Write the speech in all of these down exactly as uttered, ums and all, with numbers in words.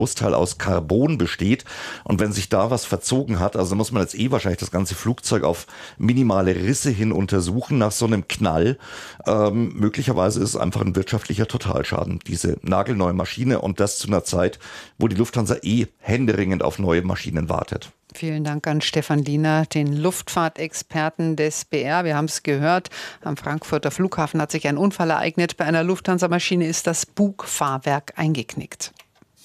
Großteil aus Carbon besteht. Und wenn sich da was verzogen hat, also muss man jetzt eh wahrscheinlich das ganze Flugzeug auf minimale Risse hin untersuchen nach so einem Knall. Ähm, möglicherweise ist es einfach ein wirtschaftlicher Totalschaden, diese nagelneue Maschine, und das zu einer Zeit, wo die Lufthansa eh händeringend auf neue Maschinen wartet. Vielen Dank an Stefan Liener, den Luftfahrtexperten des B R. Wir haben es gehört, am Frankfurter Flughafen hat sich ein Unfall ereignet. Bei einer Lufthansa-Maschine ist das Bugfahrwerk eingeknickt.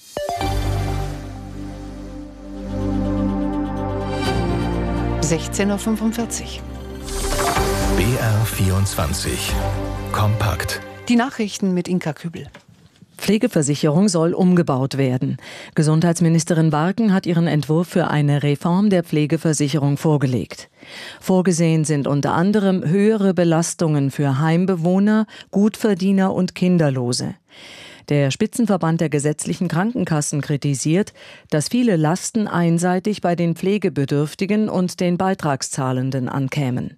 sechzehn Uhr fünfundvierzig. B R vierundzwanzig. Kompakt. Die Nachrichten mit Inka Kübel. Pflegeversicherung soll umgebaut werden. Gesundheitsministerin Barken hat ihren Entwurf für eine Reform der Pflegeversicherung vorgelegt. Vorgesehen sind unter anderem höhere Belastungen für Heimbewohner, Gutverdiener und Kinderlose. Der Spitzenverband der gesetzlichen Krankenkassen kritisiert, dass viele Lasten einseitig bei den Pflegebedürftigen und den Beitragszahlenden ankämen.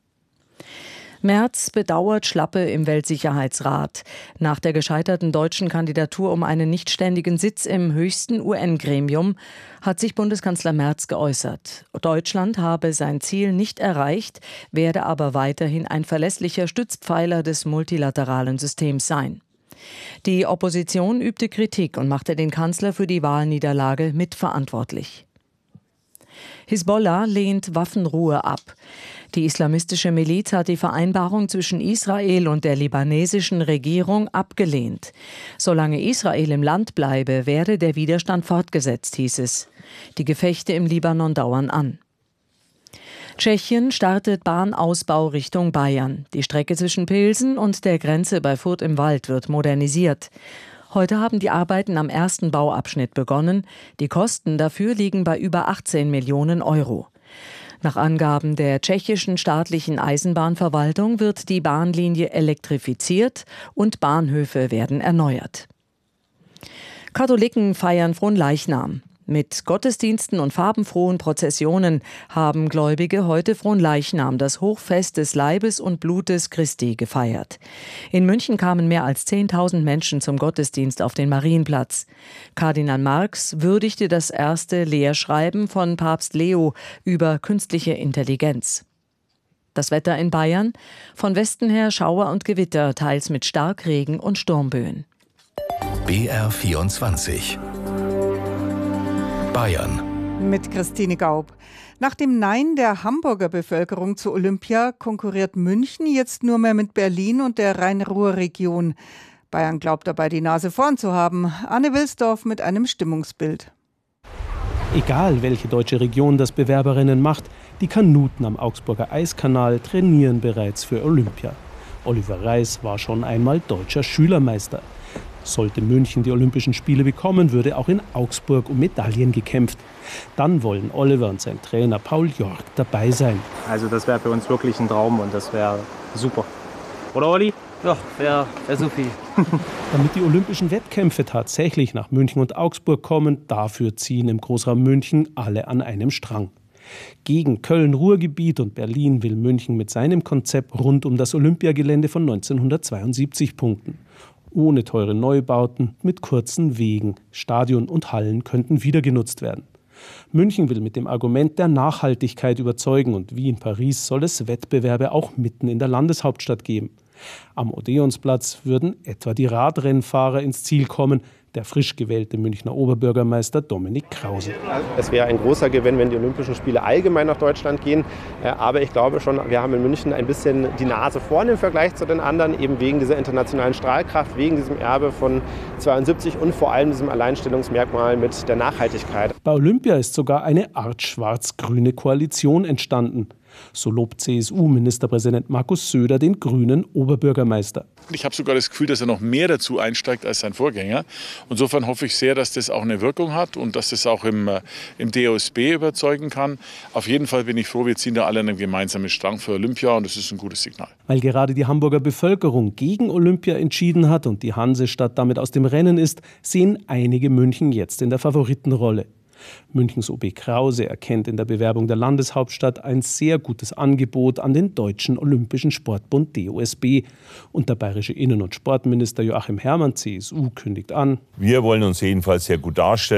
Merz bedauert Schlappe im Weltsicherheitsrat. Nach der gescheiterten deutschen Kandidatur um einen nichtständigen Sitz im höchsten U N-Gremium hat sich Bundeskanzler Merz geäußert. Deutschland habe sein Ziel nicht erreicht, werde aber weiterhin ein verlässlicher Stützpfeiler des multilateralen Systems sein. Die Opposition übte Kritik und machte den Kanzler für die Wahlniederlage mitverantwortlich. Hisbollah lehnt Waffenruhe ab. Die islamistische Miliz hat die Vereinbarung zwischen Israel und der libanesischen Regierung abgelehnt. Solange Israel im Land bleibe, werde der Widerstand fortgesetzt, hieß es. Die Gefechte im Libanon dauern an. Tschechien startet Bahnausbau Richtung Bayern. Die Strecke zwischen Pilsen und der Grenze bei Furth im Wald wird modernisiert. Heute haben die Arbeiten am ersten Bauabschnitt begonnen. Die Kosten dafür liegen bei über achtzehn Millionen Euro. Nach Angaben der tschechischen staatlichen Eisenbahnverwaltung wird die Bahnlinie elektrifiziert und Bahnhöfe werden erneuert. Katholiken feiern Fronleichnam. Mit Gottesdiensten und farbenfrohen Prozessionen haben Gläubige heute Fronleichnam, das Hochfest des Leibes und Blutes Christi, gefeiert. In München kamen mehr als zehntausend Menschen zum Gottesdienst auf den Marienplatz. Kardinal Marx würdigte das erste Lehrschreiben von Papst Leo über künstliche Intelligenz. Das Wetter in Bayern: von Westen her Schauer und Gewitter, teils mit Starkregen und Sturmböen. B R vierundzwanzig. Bayern. Mit Christine Gaub. Nach dem Nein der Hamburger Bevölkerung zu Olympia konkurriert München jetzt nur mehr mit Berlin und der Rhein-Ruhr-Region. Bayern glaubt dabei, die Nase vorn zu haben. Anne Wilsdorf mit einem Stimmungsbild. Egal, welche deutsche Region das Bewerberrennen macht, die Kanuten am Augsburger Eiskanal trainieren bereits für Olympia. Oliver Reis war schon einmal deutscher Schülermeister. Sollte München die Olympischen Spiele bekommen, würde auch in Augsburg um Medaillen gekämpft. Dann wollen Oliver und sein Trainer Paul Jork dabei sein. Also das wäre für uns wirklich ein Traum und das wäre super. Oder Olli? Ja, wäre wär so viel. Damit die Olympischen Wettkämpfe tatsächlich nach München und Augsburg kommen, dafür ziehen im Großraum München alle an einem Strang. Gegen Köln-Ruhrgebiet und Berlin will München mit seinem Konzept rund um das Olympiagelände von neunzehnhundertzweiundsiebzig punkten. Ohne teure Neubauten, mit kurzen Wegen. Stadion und Hallen könnten wieder genutzt werden. München will mit dem Argument der Nachhaltigkeit überzeugen und wie in Paris soll es Wettbewerbe auch mitten in der Landeshauptstadt geben. Am Odeonsplatz würden etwa die Radrennfahrer ins Ziel kommen, der frisch gewählte Münchner Oberbürgermeister Dominik Krause. Es wäre ein großer Gewinn, wenn die Olympischen Spiele allgemein nach Deutschland gehen. Aber ich glaube schon, wir haben in München ein bisschen die Nase vorn im Vergleich zu den anderen, eben wegen dieser internationalen Strahlkraft, wegen diesem Erbe von zweiundsiebzig und vor allem diesem Alleinstellungsmerkmal mit der Nachhaltigkeit. Bei Olympia ist sogar eine Art schwarz-grüne Koalition entstanden. So lobt C S U-Ministerpräsident Markus Söder den grünen Oberbürgermeister. Ich habe sogar das Gefühl, dass er noch mehr dazu einsteigt als sein Vorgänger. Insofern hoffe ich sehr, dass das auch eine Wirkung hat und dass das auch im, im D O S B überzeugen kann. Auf jeden Fall bin ich froh, wir ziehen da alle einen gemeinsamen Strang für Olympia und das ist ein gutes Signal. Weil gerade die Hamburger Bevölkerung gegen Olympia entschieden hat und die Hansestadt damit aus dem Rennen ist, sehen einige München jetzt in der Favoritenrolle. Münchens O B Krause erkennt in der Bewerbung der Landeshauptstadt ein sehr gutes Angebot an den Deutschen Olympischen Sportbund D O S B. Und der bayerische Innen- und Sportminister Joachim Herrmann, C S U, kündigt an: Wir wollen uns jedenfalls sehr gut darstellen.